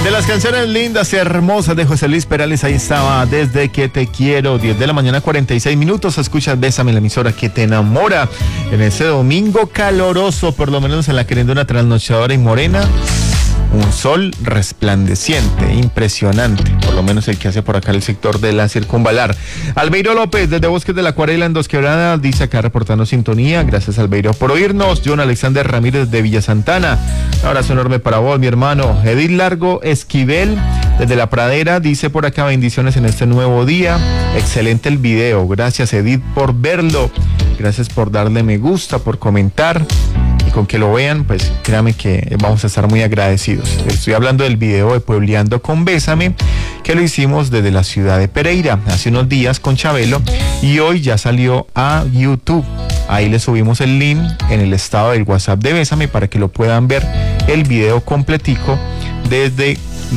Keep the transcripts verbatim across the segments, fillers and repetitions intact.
De las canciones lindas y hermosas de José Luis Perales, ahí estaba Desde que te quiero. Diez de la mañana, cuarenta y seis minutos. Escuchas Bésame, la emisora que te enamora en ese domingo caloroso, por lo menos en la querendona trasnochadora y morena. Un sol resplandeciente, impresionante, por lo menos el que hace por acá el sector de la Circunvalar. Albeiro López, desde Bosques de la Acuarela en Dos Quebradas, dice acá reportando sintonía. Gracias, Albeiro, por oírnos. John Alexander Ramírez de Villa Santana, un abrazo enorme para vos, mi hermano. Edith Largo Esquivel, desde La Pradera, dice por acá: bendiciones en este nuevo día. Excelente el video, gracias, Edith, por verlo. Gracias por darle me gusta, por comentar. Y con que lo vean, pues créame que vamos a estar muy agradecidos. Estoy hablando del video de Puebleando con Bésame, que lo hicimos desde la ciudad de Pereira hace unos días con Chabelo, y hoy ya salió a YouTube. Ahí le subimos el link en el estado del WhatsApp de Bésame para que lo puedan ver el video completico desde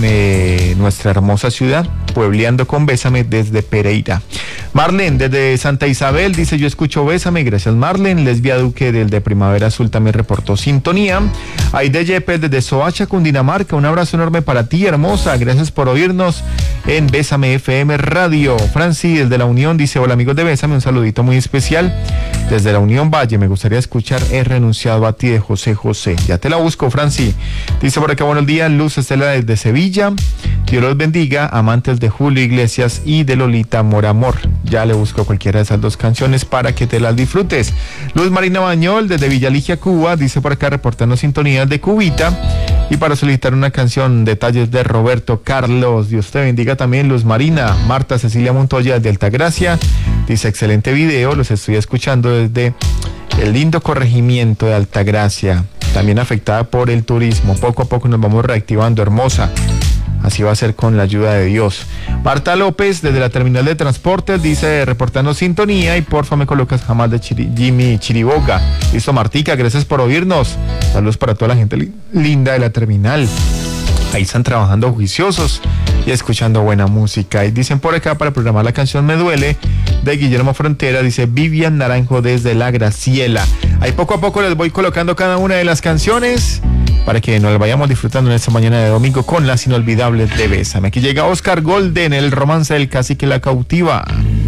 eh, nuestra hermosa ciudad, Puebleando con Bésame desde Pereira. Marlene, desde Santa Isabel, dice: yo escucho Bésame. Gracias, Marlene. Lesbia Duque, del de Primavera Azul, también reportó sintonía. Aide Yepes, desde Soacha, Cundinamarca, un abrazo enorme para ti, hermosa. Gracias por oírnos en Bésame F M Radio. Franci, desde La Unión, dice: hola, amigos de Bésame, un saludito muy especial desde La Unión Valle. Me gustaría escuchar He renunciado a ti, de José José. Ya te la busco, Franci. Dice por acá: buenos días, Luz Estela desde Sevilla. Dios los bendiga, amantes de Julio Iglesias y de Lolita Moramor. Ya le busco cualquiera de esas dos canciones para que te las disfrutes. Luz Marina Bañol, desde Villaligia, Cuba, dice por acá reportando sintonías de Cubita. Y para solicitar una canción, Detalles, de Roberto Carlos. Dios te bendiga también, Luz Marina. Marta Cecilia Montoya, de Altagracia, dice: excelente video, los estoy escuchando desde el lindo corregimiento de Altagracia, también afectada por el turismo. Poco a poco nos vamos reactivando, hermosa. Así va a ser con la ayuda de Dios. Marta López, desde la terminal de transportes, dice: reportando sintonía, y porfa me colocas Jamás, de Chiri, Jimmy Chiriboga. Listo, Martica, gracias por oírnos. Saludos para toda la gente li- linda de la terminal. Ahí están trabajando juiciosos y escuchando buena música. Y dicen por acá, para programar la canción Me Duele, de Guillermo Frontera, dice Vivian Naranjo desde La Graciela. Ahí poco a poco les voy colocando cada una de las canciones para que nos vayamos disfrutando en esta mañana de domingo con las inolvidables de Bésame. Aquí llega Oscar Golden, el romance del cacique La Cautiva.